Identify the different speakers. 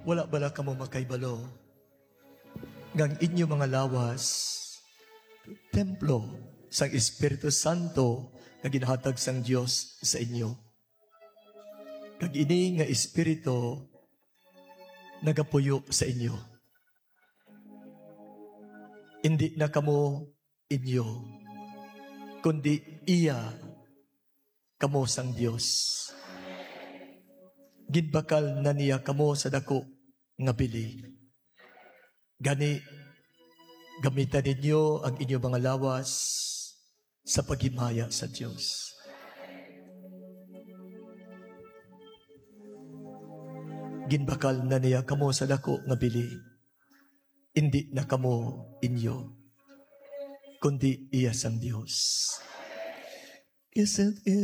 Speaker 1: Wala bala ka mo makaibalo. Ngang inyo mga lawas, templo sang Espiritu Santo nga ginahatag sang Dios sa inyo. Kag ini nga Espiritu nagapuyo sa inyo. Hindi na kamo inyo, kundi iya kamo sang Dios. Ginbakal na niya kamo sa dako nga bili. Gani, gamitan ninyo ang inyong mga lawas sa paghimaya sa Diyos. Ginbakal na niya kamo sa dako nga bili. Hindi na kamo inyo, kundi iya sang Diyos. Isn't it